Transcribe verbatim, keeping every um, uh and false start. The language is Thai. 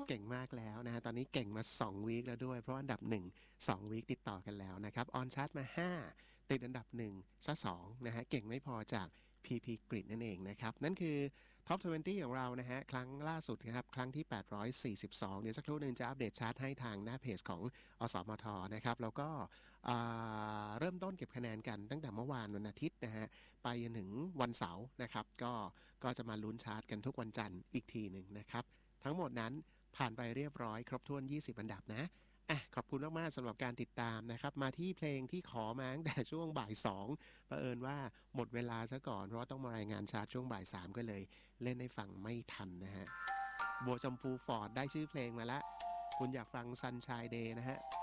เก่งมากแล้วนะฮะตอนนี้เก่งมาสองวีคแล้วด้วยเพราะอันดับหนึ่ง สองวีคติดต่อกันแล้วนะครับออนชาร์ตมาห้าติดอันดับหนึ่งซะสองนะฮะเก่งไม่พอจาก พี พี Grid นั่นเองนะครับนั่นคือ Top ยี่สิบของเรานะฮะครั้งล่าสุดนะครับครั้งที่แปดร้อยสี่สิบสองเดี๋ยวสักครู่หนึ่งจะอัปเดตชาร์ตให้ทางหน้าเพจของอสมทนะครับแล้วก็เริ่มต้นเก็บคะแนนกันตั้งแต่เมื่อวานวันอาทิตย์นะฮะไปจนถึงวันเสาร์นะครับก็ก็จะมาลุ้นชาร์ตกันทุกวันจันทร์อีกทีหนึ่งนะครับทั้งหมดนั้นผ่านไปเรียบร้อยครบถ้วนยี่สิบอันดับนะอ่ะขอบคุณมากๆสำหรับการติดตามนะครับมาที่เพลงที่ขอมาตั้งแต่ช่วงบ่ายสองเผอิญว่าหมดเวลาซะก่อนเพราะต้องมารายงานชาร์ตช่วงบ่ายสามก็เลยเล่นให้ฟังไม่ทันนะฮะบัวชมพูฟอร์ดได้ชื่อเพลงมาแล้วคุณอยากฟัง Sunshine Day นะฮะ